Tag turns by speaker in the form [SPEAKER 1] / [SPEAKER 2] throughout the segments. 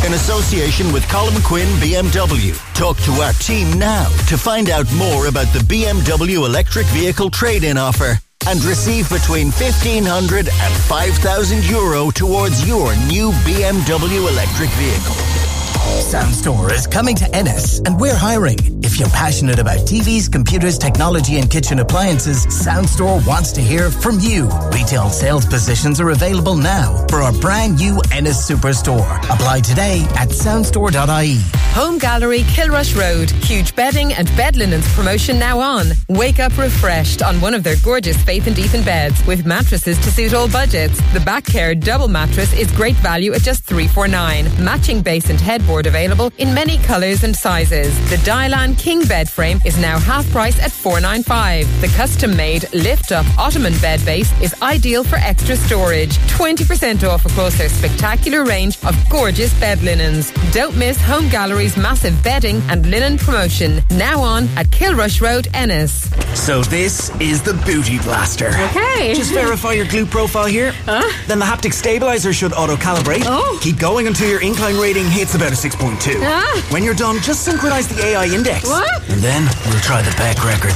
[SPEAKER 1] in association with Colin Quinn BMW. Talk to our team now to find out more about the BMW electric vehicle trade-in offer and receive between €1,500 and €5,000 towards your new BMW electric vehicle.
[SPEAKER 2] Soundstore is coming to Ennis and we're hiring. If you're passionate about TVs, computers, technology and kitchen appliances, Soundstore wants to hear from you. Retail sales positions are available now for our brand new Ennis Superstore. Apply today at soundstore.ie.
[SPEAKER 3] Home Gallery, Kilrush Road. Huge bedding and bed linens promotion now on. Wake up refreshed on one of their gorgeous Faith and Ethan beds with mattresses to suit all budgets. The Back Care double mattress is great value at just $349. Matching base and headboard available in many colours and sizes. The Dylan King bed frame is now half price at $495. The custom-made lift-up Ottoman bed base is ideal for extra storage. 20% off across their spectacular range of gorgeous bed linens. Don't miss Home Gallery's massive bedding and linen promotion. Now on at Kilrush Road, Ennis.
[SPEAKER 4] So this is the Booty Blaster.
[SPEAKER 5] Okay.
[SPEAKER 4] Just verify your glute profile here. Then the haptic stabilizer should auto-calibrate.
[SPEAKER 5] Oh.
[SPEAKER 4] Keep going until your incline rating hits about a 6.2. When you're done, just synchronize the AI index.
[SPEAKER 5] What?
[SPEAKER 4] And then we'll try the Beck Record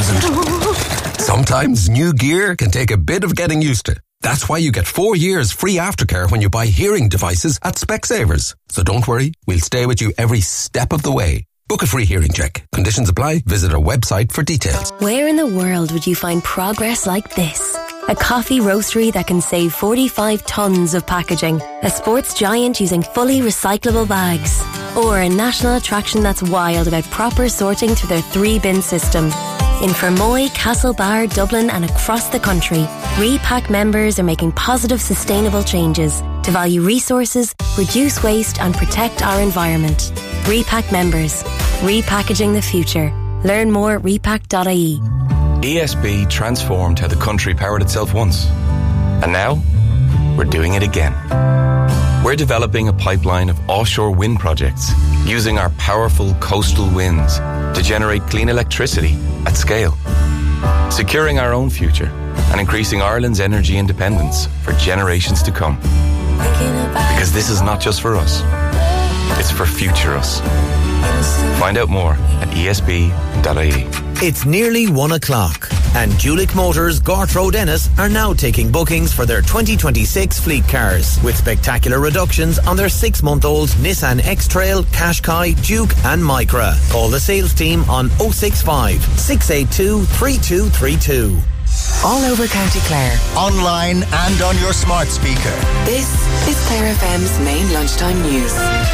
[SPEAKER 4] 3000.
[SPEAKER 6] Sometimes new gear can take a bit of getting used to. That's why you get 4 years free aftercare when you buy hearing devices at Specsavers. So don't worry, we'll stay with you every step of the way. Book a free hearing check. Conditions apply. Visit our website for details.
[SPEAKER 7] Where in the world would you find progress like this? A coffee roastery that can save 45 tonnes of packaging. A sports giant using fully recyclable bags. Or a national attraction that's wild about proper sorting through their 3-bin system. In Fermoy, Castlebar, Dublin and across the country, Repack members are making positive, sustainable changes to value resources, reduce waste and protect our environment. Repack members. Repackaging the future. Learn more at repack.ie.
[SPEAKER 8] ESB transformed how the country powered itself once. And now, we're doing it again. We're developing a pipeline of offshore wind projects using our powerful coastal winds to generate clean electricity at scale, securing our own future and increasing Ireland's energy independence for generations to come. Because this is not just for us, it's for future us. Find out more at esb.ie.
[SPEAKER 9] It's nearly 1 o'clock and Julick Motors, Gort Road, Ennis are now taking bookings for their 2026 fleet cars with spectacular reductions on their 6-month-old Nissan X-Trail, Qashqai, Duke and Micra. Call the sales team on 065 682 3232.
[SPEAKER 10] All over County Clare.
[SPEAKER 1] Online and on your smart speaker.
[SPEAKER 10] This is Clare FM's main lunchtime news.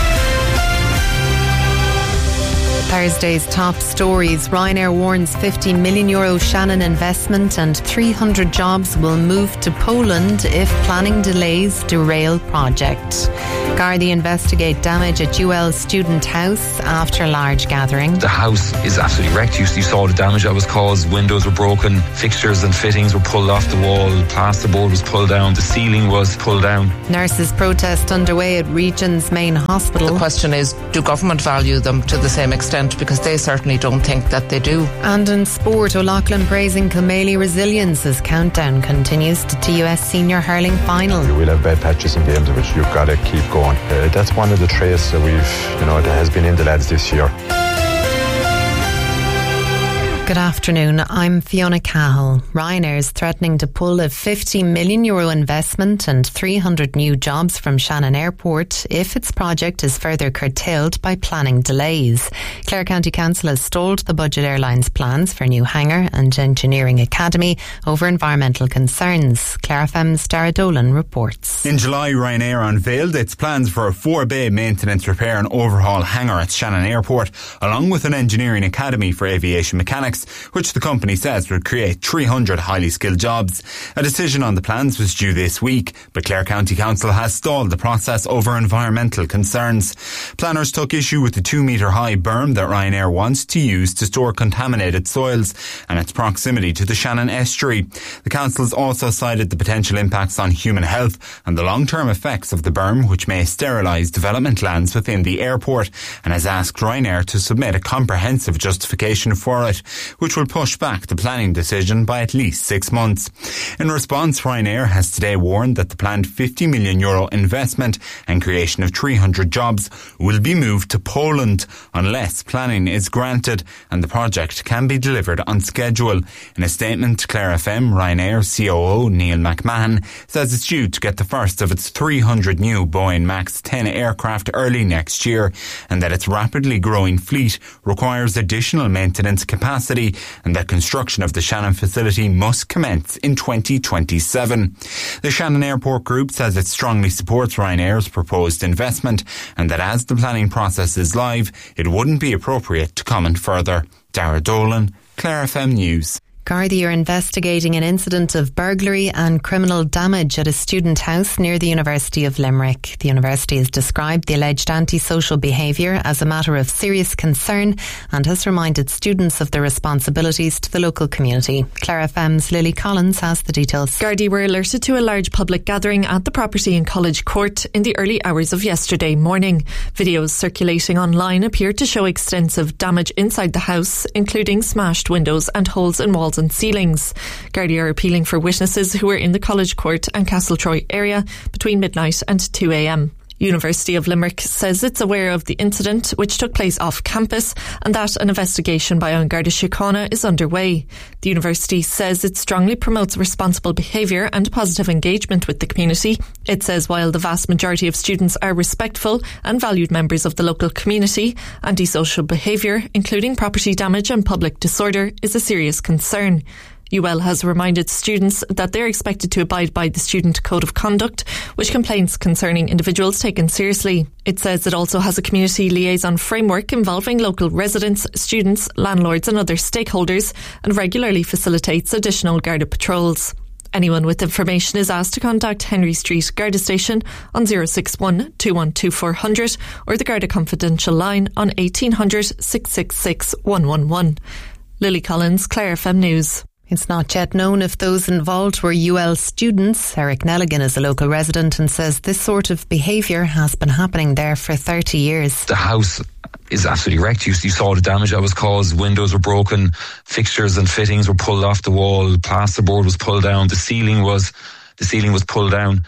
[SPEAKER 11] Thursday's top stories. Ryanair warns €50 million Shannon investment and 300 jobs will move to Poland if planning delays derail project. Gardaí investigate damage at UL student house after large gathering.
[SPEAKER 12] The house is absolutely wrecked. You saw the damage that was caused. Windows were broken, fixtures and fittings were pulled off the wall, plasterboard was pulled down, the ceiling was pulled down.
[SPEAKER 11] Nurses' protest underway at Regent's main hospital.
[SPEAKER 13] The question is, do government value them to the same extent? Because they certainly don't think that they do.
[SPEAKER 11] And in sport, O'Loughlin praising Kilmaley resilience as countdown continues to TUS Senior Hurling Final.
[SPEAKER 14] You will have bad patches in games, which you've got to keep going. That's one of the traits that that has been in the lads this year.
[SPEAKER 11] Good afternoon, I'm Fiona Cahill. Ryanair is threatening to pull a €50 million investment and 300 new jobs from Shannon Airport if its project is further curtailed by planning delays. Clare County Council has stalled the Budget Airlines plans for a new hangar and engineering academy over environmental concerns. Clare FM's Dara Dolan reports.
[SPEAKER 15] In July, Ryanair unveiled its plans for a 4-bay maintenance, repair and overhaul hangar at Shannon Airport, along with an engineering academy for aviation mechanics, which the company says would create 300 highly skilled jobs. A decision on the plans was due this week, but Clare County Council has stalled the process over environmental concerns. Planners took issue with the 2-metre high berm that Ryanair wants to use to store contaminated soils and its proximity to the Shannon estuary. The council has also cited the potential impacts on human health and the long-term effects of the berm, which may sterilise development lands within the airport, and has asked Ryanair to submit a comprehensive justification for it. which will push back the planning decision by at least 6 months. In response, Ryanair has today warned that the planned €50 million investment and creation of 300 jobs will be moved to Poland unless planning is granted and the project can be delivered on schedule. In a statement to Clare FM, Ryanair COO Neil McMahon says it's due to get the first of its 300 new Boeing MAX 10 aircraft early next year, and that its rapidly growing fleet requires additional maintenance capacity and that construction of the Shannon facility must commence in 2027. The Shannon Airport Group says it strongly supports Ryanair's proposed investment and that as the planning process is live, it wouldn't be appropriate to comment further. Dara Dolan, Clare FM News.
[SPEAKER 11] Gardaí are investigating an incident of burglary and criminal damage at a student house near the University of Limerick. The university has described the alleged antisocial behaviour as a matter of serious concern and has reminded students of their responsibilities to the local community. Clare FM's Lily Collins has the details.
[SPEAKER 5] Gardaí were alerted to a large public gathering at the property in College Court in the early hours of yesterday morning. Videos circulating online appear to show extensive damage inside the house, including smashed windows and holes in walls and ceilings. Gardaí are appealing for witnesses who were in the College Court and Castletroy area between midnight and 2 a.m. University of Limerick says it's aware of the incident, which took place off campus, and that an investigation by An Garda Síochána is underway. The university says it strongly promotes responsible behaviour and positive engagement with the community. It says while the vast majority of students are respectful and valued members of the local community, antisocial behaviour, including property damage and public disorder, is a serious concern. UL has reminded students that they're expected to abide by the Student Code of Conduct, which complaints concerning individuals taken seriously. It says it also has a community liaison framework involving local residents, students, landlords and other stakeholders, and regularly facilitates additional Garda patrols. Anyone with information is asked to contact Henry Street Garda Station on 061 212 400 or the Garda Confidential line on 1800 666 111. Lily Collins, Clare FM News.
[SPEAKER 11] It's not yet known if those involved were UL students. Eric Nelligan is a local resident and says this sort of behaviour has been happening there for 30 years.
[SPEAKER 12] The house is absolutely wrecked. You saw the damage that was caused. Windows were broken, fixtures and fittings were pulled off the wall, plasterboard was pulled down, the ceiling was pulled down.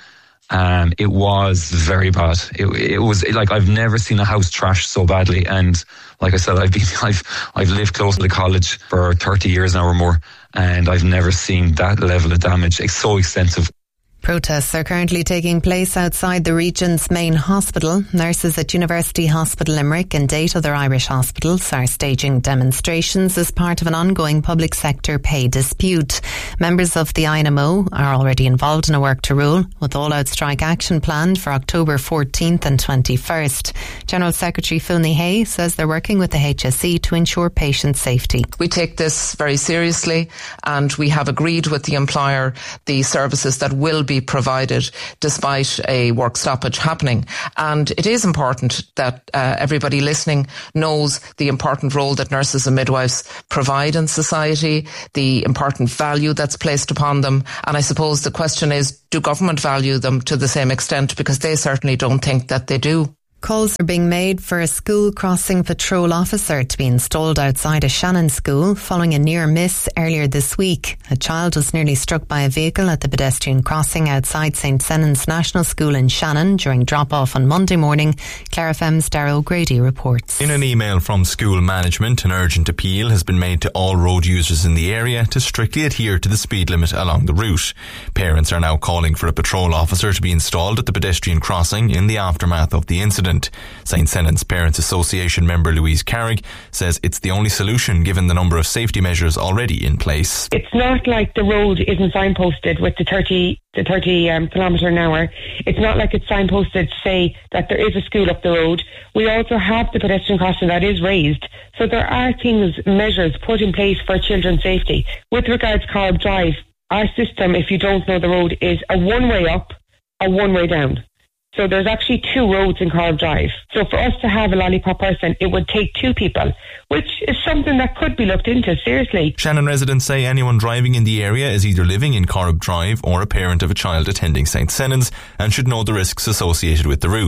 [SPEAKER 12] It was very bad. It was like I've never seen a house trashed so badly. And like I said, I've lived close to the college for 30 years now or more, and I've never seen that level of damage. It's so extensive.
[SPEAKER 11] Protests are currently taking place outside the region's main hospital. Nurses at University Hospital Limerick and 8 other Irish hospitals are staging demonstrations as part of an ongoing public sector pay dispute. Members of the INMO are already involved in a work to rule, with all-out strike action planned for October 14th and 21st. General Secretary Phil Hay says they're working with the HSE to ensure patient safety.
[SPEAKER 13] We take this very seriously, and we have agreed with the employer the services that will be provided despite a work stoppage happening. And it is important that everybody listening knows the important role that nurses and midwives provide in society, the important value that's placed upon them. And I suppose the question is, do government value them to the same extent? Because they certainly don't think that they do.
[SPEAKER 11] Calls are being made for a school crossing patrol officer to be installed outside a Shannon school following a near miss earlier this week. A child was nearly struck by a vehicle at the pedestrian crossing outside St. Senan's National School in Shannon during drop-off on Monday morning. Clare FM's Darragh O'Grady reports.
[SPEAKER 16] In an email from school management, an urgent appeal has been made to all road users in the area to strictly adhere to the speed limit along the route. Parents are now calling for a patrol officer to be installed at the pedestrian crossing in the aftermath of the incident. St. Senan's Parents Association member Louise Carrick says it's the only solution given the number of safety measures already in place.
[SPEAKER 17] It's not like the road isn't signposted with the 30 kilometre an hour. It's not like it's signposted to say that there is a school up the road. We also have the pedestrian crossing that is raised. So there are measures put in place for children's safety. With regards to Corb Drive, our system, if you don't know the road, is a one-way up, a one-way down. So there's actually 2 roads in Corb Drive. So for us to have a lollipop person, it would take 2 people, which is something that could be looked into seriously.
[SPEAKER 16] Shannon residents say anyone driving in the area is either living in Corb Drive or a parent of a child attending St. Senan's and should know the risks associated with the route.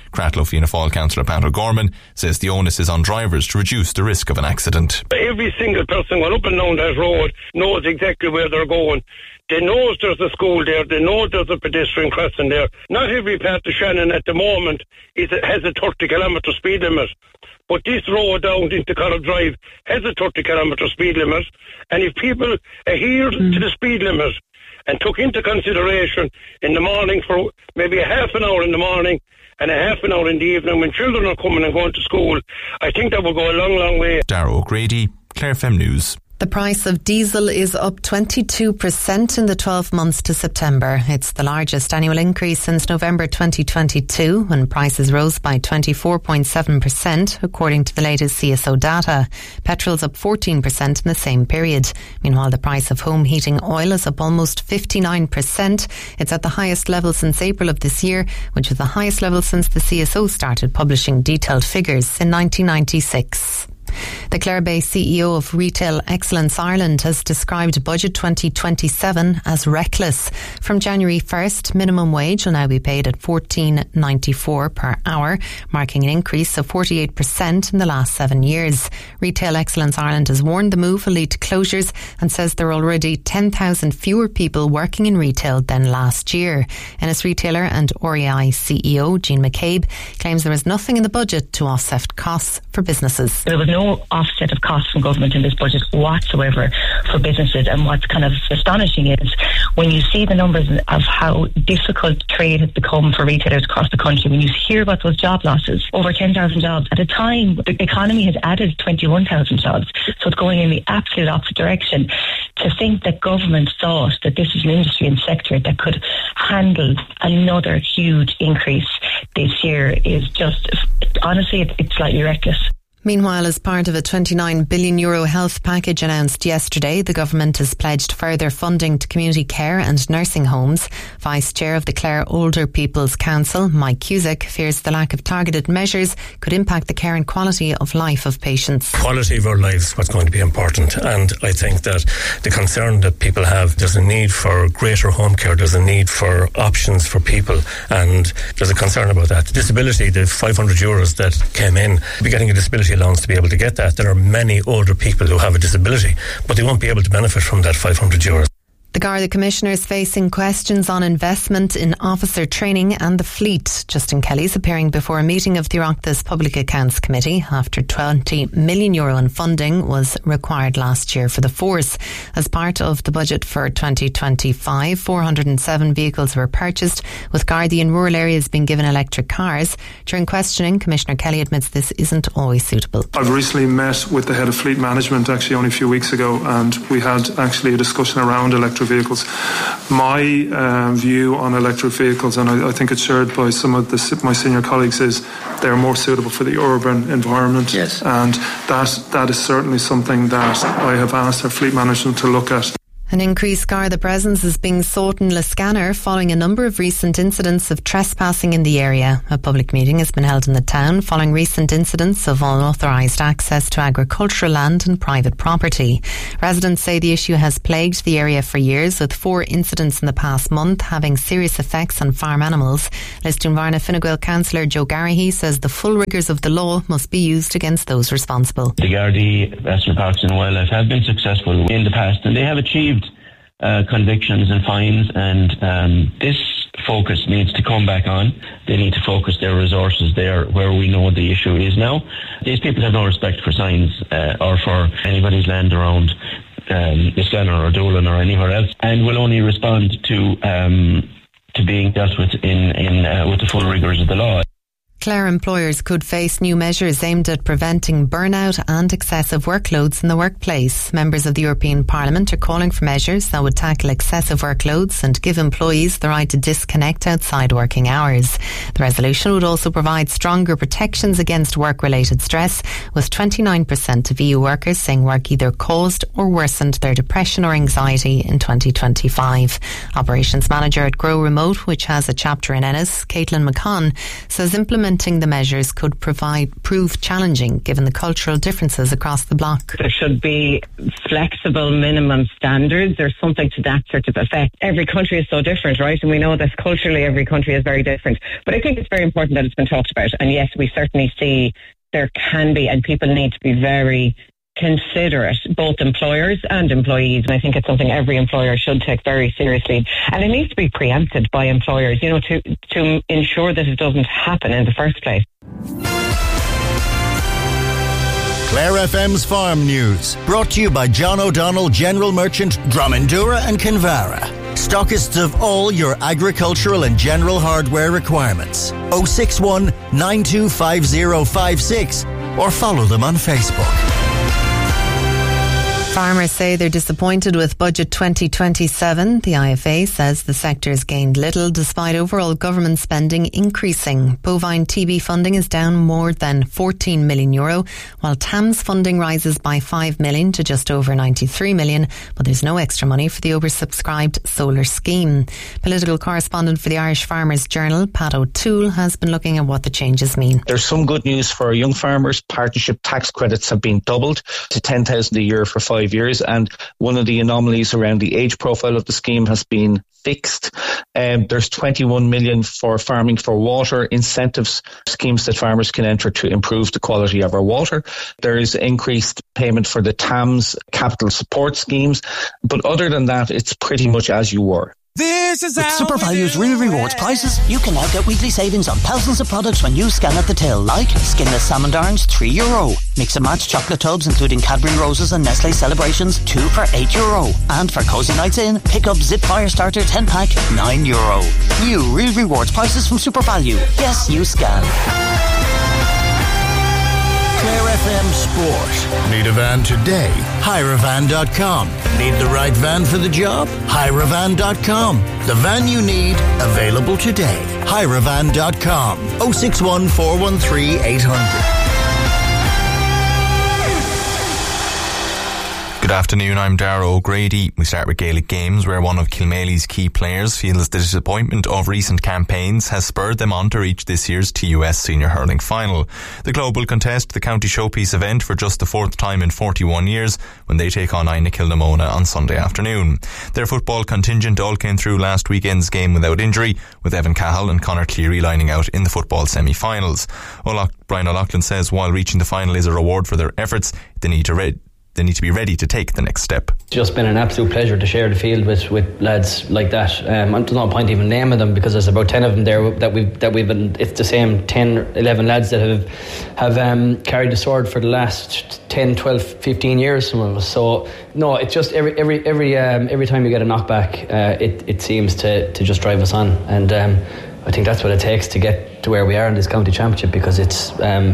[SPEAKER 16] Cratloe Fianna Fáil councillor Pat O'Gorman says the onus is on drivers to reduce the risk of an accident.
[SPEAKER 18] Every single person going up and down that road knows exactly where they're going. They know there's a school there. They know there's a pedestrian crossing there. Not every part of Shannon at the moment has a 30-kilometre speed limit. But this road down into Connaught Drive has a 30-kilometre speed limit. And if people adhere to the speed limit and took into consideration in the morning for maybe a half an hour in the morning and a half an hour in the evening when children are coming and going to school, I think that will go a long, long way.
[SPEAKER 16] Darragh O'Grady, Clare FM News.
[SPEAKER 11] The price of diesel is up 22% in the 12 months to September. It's the largest annual increase since November 2022, when prices rose by 24.7%, according to the latest CSO data. Petrol's up 14% in the same period. Meanwhile, the price of home heating oil is up almost 59%. It's at the highest level since April of this year, which is the highest level since the CSO started publishing detailed figures in 1996. The Clare-based CEO of Retail Excellence Ireland has described Budget 2027 as reckless. From January 1st, minimum wage will now be paid at $14.94 per hour, marking an increase of 48% in the last 7 years. Retail Excellence Ireland has warned the move will lead to closures and says there are already 10,000 fewer people working in retail than last year. Ennis retailer and REI CEO Jean McCabe claims there is nothing in the budget to offset costs for businesses.
[SPEAKER 19] There was no offset of costs from government in this budget whatsoever for businesses, and what's kind of astonishing is when you see the numbers of how difficult trade has become for retailers across the country, when you hear about those job losses, over 10,000 jobs at a time the economy has added 21,000 jobs, so it's going in the absolute opposite direction. To think that government thought that this is an industry and sector that could handle another huge increase this year is just, honestly, it's slightly reckless.
[SPEAKER 11] Meanwhile, as part of a €29 billion health package announced yesterday, the government has pledged further funding to community care and nursing homes. Vice Chair of the Clare Older People's Council, Mike Cusack, fears the lack of targeted measures could impact the care and quality of life of patients.
[SPEAKER 20] Quality of our lives is what's going to be important, and I think that the concern that people have, there's a need for greater home care, there's a need for options for people, and there's a concern about that. Disability, the €500 that came in, be getting a disability allowance to be able to get that. There are many older people who have a disability, but they won't be able to benefit from that €500.
[SPEAKER 11] The Garda Commissioner is facing questions on investment in officer training and the fleet. Justin Kelly is appearing before a meeting of the Oireachtas Public Accounts Committee after €20 million in funding was required last year for the force. As part of the budget for 2025, 407 vehicles were purchased, with Gardaí in rural areas being given electric cars. During questioning, Commissioner Kelly admits this isn't always suitable.
[SPEAKER 21] I've recently met with the head of fleet management, actually only a few weeks ago, and we had actually a discussion around electric vehicles. My view on electric vehicles, and I think it's shared by some of my senior colleagues, is they're more suitable for the urban environment.
[SPEAKER 22] Yes.
[SPEAKER 21] And that is certainly something that I have asked our fleet management to look at.
[SPEAKER 11] An increased Garda presence is being sought in Liscannor following a number of recent incidents of trespassing in the area. A public meeting has been held in the town following recent incidents of unauthorised access to agricultural land and private property. Residents say the issue has plagued the area for years, with 4 incidents in the past month having serious effects on farm animals. Lisdoonvarna Fine Gael councillor Joe Garrahy says the full rigours of the law must be used against those responsible.
[SPEAKER 23] The Gardaí, Western Parks and Wildlife have been successful in the past, and they have achieved convictions and fines, and this focus needs to come back on. They need to focus their resources there where we know the issue is now. These people have no respect for signs or for anybody's land around Liscannor or Dolan or anywhere else, and will only respond to being dealt with with the full rigours of the law.
[SPEAKER 11] Clare employers could face new measures aimed at preventing burnout and excessive workloads in the workplace. Members of the European Parliament are calling for measures that would tackle excessive workloads and give employees the right to disconnect outside working hours. The resolution would also provide stronger protections against work-related stress, with 29% of EU workers saying work either caused or worsened their depression or anxiety in 2025. Operations manager at Grow Remote, which has a chapter in Ennis, Caitlin McCann, says implementing implementing the measures could prove challenging given the cultural differences across the bloc.
[SPEAKER 2] There should be flexible minimum standards or something to that sort of effect. Every country is so different, right? And we know that culturally every country is very different. But I think it's very important that it's been talked about. And yes, we certainly see there can be, and people need to be very considerate, both employers and employees. And I think it's something every employer should take very seriously. And it needs to be preempted by employers, you know, to ensure that it doesn't happen in the first place.
[SPEAKER 1] Clare FM's Farm News, brought to you by John O'Donnell General Merchant, Drummondura and Kinvara. Stockists of all your agricultural and general hardware requirements. 061 925056 or follow them on Facebook.
[SPEAKER 11] Farmers say they're disappointed with Budget 2027. The IFA says the sector has gained little despite overall government spending increasing. Bovine TB funding is down more than €14 million, while TAMS funding rises by €5 million to just over €93 million, but there's no extra money for the oversubscribed solar scheme. Political correspondent for the Irish Farmers Journal, Pat O'Toole, has been looking at what the changes mean.
[SPEAKER 3] There's some good news for young farmers. Partnership tax credits have been doubled to $10,000 a year for 5 years, and one of the anomalies around the age profile of the scheme has been fixed. There's 21 million for farming for water incentives, schemes that farmers can enter to improve the quality of our water. There is increased payment for the TAMS capital support schemes, but other than that, it's pretty much as you were.
[SPEAKER 22] With SuperValue's Real Rewards prices, you can now get weekly savings on thousands of products when you scan at the till, like skinless salmon darns, €3. Mix and match chocolate tubs, including Cadbury Roses and Nestle Celebrations, 2 for €8. And for cozy nights in, pick up Zip Fire Starter 10-pack, €9. New Real Rewards prices from SuperValue. Yes, you scan.
[SPEAKER 1] Clare FM Sport. Need a van today? Hirevan.com. Need the right van for the job? Hirevan.com. The van you need, available today. Hirevan.com. 061 413 800.
[SPEAKER 16] Good afternoon, I'm Dara O'Grady. We start with Gaelic Games, where one of Kilmaley's key players feels the disappointment of recent campaigns has spurred them on to reach this year's TUS Senior Hurling Final. The club will contest the County Showpiece event for just the fourth time in 41 years when they take on Aina Kilnamona on Sunday afternoon. Their football contingent all came through last weekend's game without injury, with Evan Cahill and Conor Cleary lining out in the football semi-finals. Brian O'Loughlin says while reaching the final is a reward for their efforts, they need to be ready to take the next step.
[SPEAKER 24] It's just been an absolute pleasure to share the field with lads like that. There's no point even naming them because there's about 10 of them there that we've been. It's the same 10, 11 lads that have carried the sword for the last 10, 12, 15 years. Some of us. So no, it's just every time you get a knockback, it seems to just drive us on, and I think that's what it takes to get to where we are in this county championship, because it's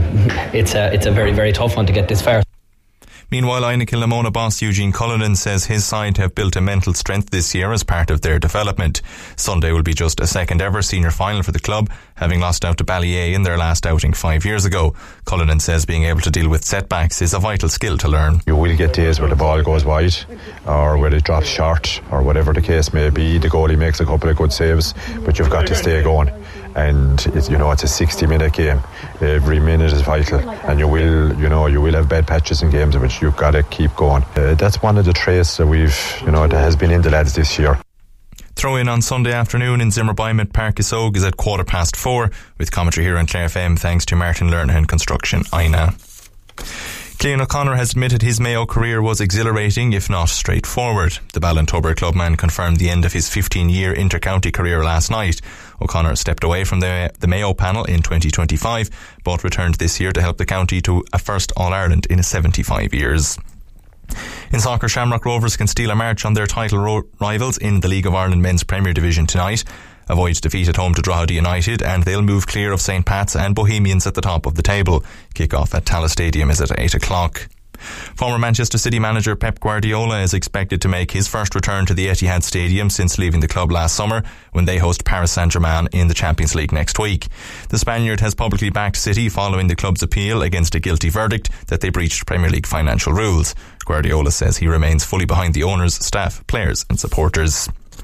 [SPEAKER 24] a very, very tough one to get this far.
[SPEAKER 16] Meanwhile, Aina Kilnamona boss Eugene Cullinan says his side have built a mental strength this year as part of their development. Sunday will be just a second ever senior final for the club, having lost out to Ballyea in their last outing 5 years ago. Cullinan says being able to deal with setbacks is a vital skill to learn.
[SPEAKER 14] You will get days where the ball goes wide or where it drops short or whatever the case may be. The goalie makes a couple of good saves, but you've got to stay going. And it's a 60-minute game. Every minute is vital, and you will have bad patches in games, but you've got to keep going. That's one of the traits that that has been in the lads this year.
[SPEAKER 16] Throw in on Sunday afternoon in Zimmerbeim at Park Isog is at 4:15, with commentary here on Clare FM thanks to Martin Lernahan Construction, Aina. Cian O'Connor has admitted his Mayo career was exhilarating, if not straightforward. The Ballintober clubman confirmed the end of his 15-year inter-county career last night. O'Connor stepped away from the Mayo panel in 2025, but returned this year to help the county to a first All-Ireland in 75 years. In soccer, Shamrock Rovers can steal a march on their title rivals in the League of Ireland Men's Premier Division tonight. Avoid defeat at home to Drogheda United, and they'll move clear of St. Pat's and Bohemians at the top of the table. Kick-off at Tallaght Stadium is at 8 o'clock. Former Manchester City manager Pep Guardiola is expected to make his first return to the Etihad Stadium since leaving the club last summer, when they host Paris Saint-Germain in the Champions League next week. The Spaniard has publicly backed City following the club's appeal against a guilty verdict that they breached Premier League financial rules. Guardiola says he remains fully behind the owners, staff, players and supporters.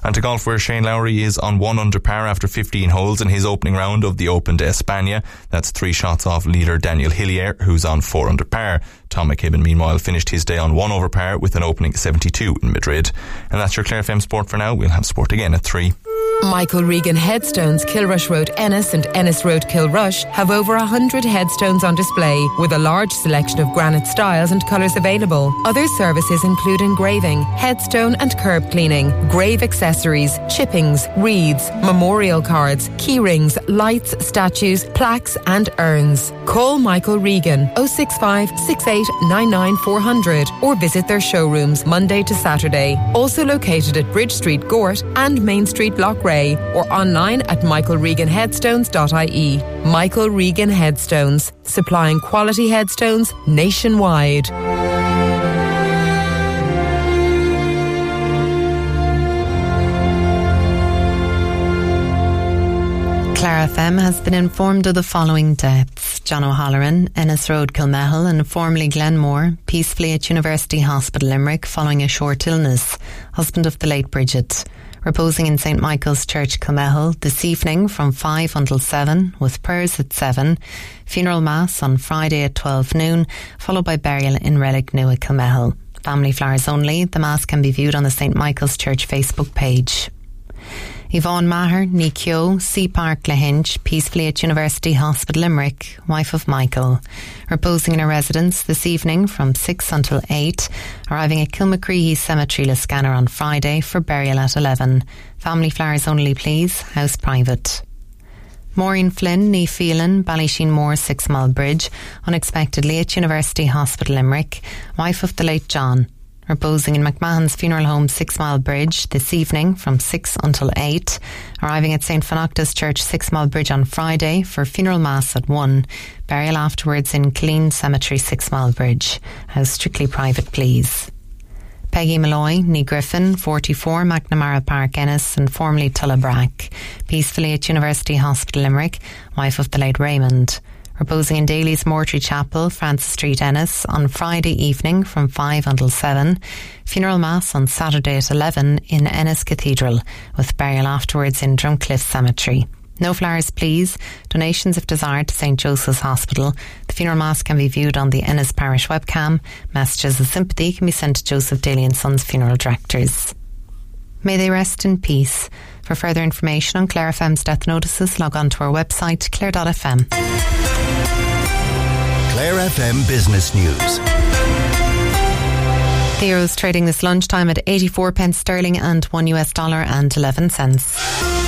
[SPEAKER 16] And to golf, where Shane Lowry is on 1 under par after 15 holes in his opening round of the Open de España. That's 3 shots off leader Daniel Hillier, who's on 4 under par. Tom McKibben, meanwhile, finished his day on 1 over par with an opening 72 in Madrid. And that's your Clare FM Sport for now. We'll have sport again at 3.
[SPEAKER 4] Michael Regan Headstones, Kilrush Road Ennis and Ennis Road Kilrush have over 100 headstones on display with a large selection of granite styles and colours available. Other services include engraving, headstone and curb cleaning, grave accessories, chippings, wreaths, memorial cards, key rings, lights, statues, plaques and urns. Call Michael Regan 065 68 99 400 or visit their showrooms Monday to Saturday. Also located at Bridge Street, Gort and Main Street, Loughrea, or online at michaelreganheadstones.ie. Michael Regan Headstones, supplying quality headstones nationwide.
[SPEAKER 11] Clare FM has been informed of the following deaths. John O'Halloran, Ennis Road, Kilmehel, and formerly Glenmore, peacefully at University Hospital Limerick following a short illness. Husband of the late Bridget. Reposing in St Michael's Church, Kilmehel, this evening from 5 until 7, with prayers at 7. Funeral Mass on Friday at 12 noon, followed by burial in Relic New at Kilmehel. Family flowers only. The Mass can be viewed on the St Michael's Church Facebook page. Yvonne Maher, ní Keogh, Sea Park, Lahinch, peacefully at University Hospital Limerick, wife of Michael. Reposing in her residence this evening from 6 until 8, arriving at Kilmacreehey Cemetery, Liscannor on Friday for burial at 11. Family flowers only please, house private. Maureen Flynn, ní Phelan, Ballysheen Moor, 6 Mile Bridge, unexpectedly at University Hospital Limerick, wife of the late John. Reposing in McMahon's Funeral Home, 6 Mile Bridge, this evening from 6 until 8. Arriving at St Phonoctus Church, 6 Mile Bridge on Friday for funeral mass at 1. Burial afterwards in Killeen Cemetery, 6 Mile Bridge. House strictly private, please. Peggy Malloy, ní Griffin, 44, McNamara Park, Ennis, and formerly Tullabrack. Peacefully at University Hospital Limerick, wife of the late Raymond. Reposing in Daly's Mortuary Chapel, Francis Street, Ennis, on Friday evening from 5 until 7. Funeral Mass on Saturday at 11 in Ennis Cathedral, with burial afterwards in Drumcliff Cemetery. No flowers, please. Donations, if desired, to St Joseph's Hospital. The funeral mass can be viewed on the Ennis Parish webcam. Messages of sympathy can be sent to Joseph Daly and Sons Funeral Directors. May they rest in peace. For further information on Clare FM's death notices, log on to our website, clare.fm.
[SPEAKER 1] Clare FM Business News.
[SPEAKER 11] The euro is trading this lunchtime at 84 pence sterling and $1 and 11 cents.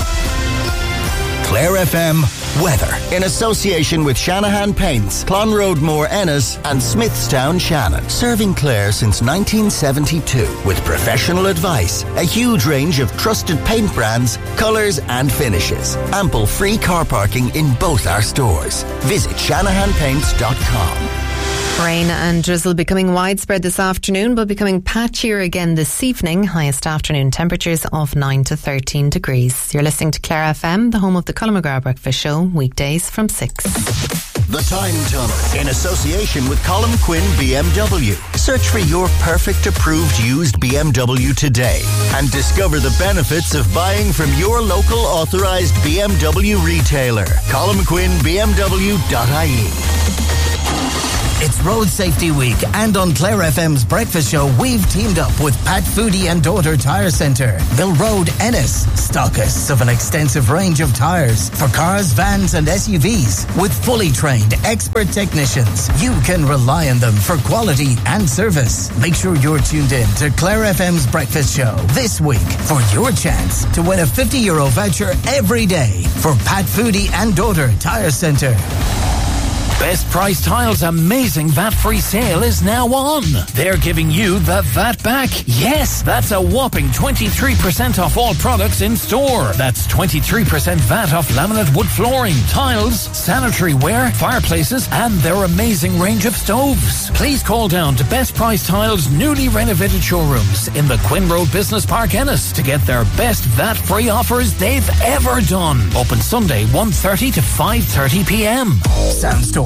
[SPEAKER 1] Clare FM weather in association with Shanahan Paints, Clonroad Moor Ennis and Smithstown Shannon. Serving Clare since 1972 with professional advice, a huge range of trusted paint brands, colours and finishes. Ample free car parking in both our stores. Visit shanahanpaints.com.
[SPEAKER 11] Rain and drizzle becoming widespread this afternoon, but becoming patchier again this evening. Highest afternoon temperatures of 9 to 13 degrees. You're listening to Clare FM, the home of the Colin McGrath Breakfast Show, weekdays from 6.
[SPEAKER 1] The Time Tunnel in association with Colin Quinn BMW. Search for your perfect approved used BMW today and discover the benefits of buying from your local authorised BMW retailer. ColinQuinnBMW.ie.
[SPEAKER 6] It's Road Safety Week, and on Clare FM's Breakfast Show, we've teamed up with Pat Foodie and Daughter Tyre Centre, Mill Road, Ennis, stockists of an extensive range of tyres for cars, vans and SUVs. With fully trained expert technicians, you can rely on them for quality and service. Make sure you're tuned in to Clare FM's Breakfast Show this week for your chance to win a €50 voucher every day for Pat Foodie and Daughter Tyre Centre.
[SPEAKER 7] Best Price Tile's amazing VAT-free sale is now on. They're giving you the VAT back. Yes, that's a whopping 23% off all products in store. That's 23% VAT off laminate wood flooring, tiles, sanitary ware, fireplaces, and their amazing range of stoves. Please call down to Best Price Tile's newly renovated showrooms in the Quinn Road Business Park, Ennis, to get their best VAT-free offers they've ever done. Open Sunday 1:30 to 5:30 p.m.
[SPEAKER 6] Sandstorm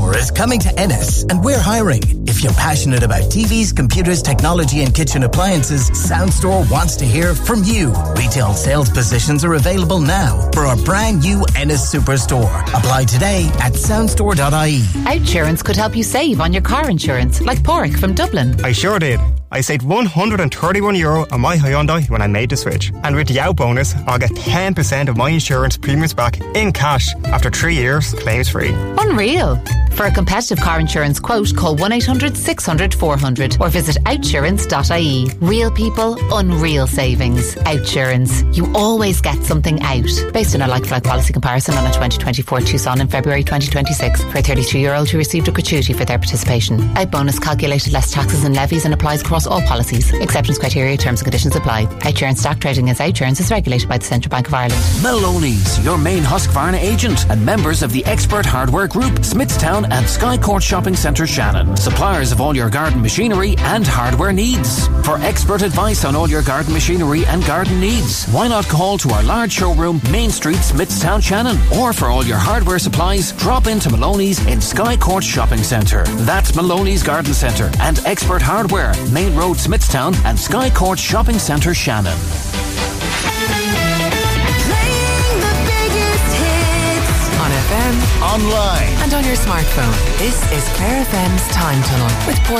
[SPEAKER 6] Superstore is coming to Ennis, and we're hiring. If you're passionate about TVs, computers, technology and kitchen appliances, Soundstore wants to hear from you. Retail sales positions are available now for our brand new Ennis Superstore. Apply today at soundstore.ie.
[SPEAKER 8] Outsurance could help you save on your car insurance, like Porrick from Dublin.
[SPEAKER 9] I sure did. I saved €131 on my Hyundai when I made the switch. And with the out bonus, I'll get 10% of my insurance premiums back in cash after 3 years, claims free.
[SPEAKER 8] Unreal. For a competitive car insurance quote, call 1-800-600-400 or visit outsurance.ie. Real people, unreal savings. Outsurance. You always get something out. Based on a like-for-like policy comparison on a 2024 Tucson in February 2026 for a 32-year-old who received a gratuity for their participation. Out bonus calculated less taxes and levies and applies across all policies. Exceptions, criteria, terms and conditions apply. Outsurance stock trading as Outsurance is regulated by the Central Bank of Ireland.
[SPEAKER 7] Maloney's, your main Husqvarna agent and members of the Expert Hardware Group, Smithstown and Sky Court Shopping Centre Shannon. Suppliers of all your garden machinery and hardware needs. For expert advice on all your garden machinery and garden needs, why not call to our large showroom, Main Street, Smithstown, Shannon? Or for all your hardware supplies, drop into Maloney's in Sky Court Shopping Centre. That's Maloney's Garden Centre and Expert Hardware, Main Road, Smithstown and Sky Court Shopping Centre, Shannon.
[SPEAKER 4] On FM,
[SPEAKER 1] online,
[SPEAKER 4] and on your smartphone. This is Claire FM's Time Tunnel with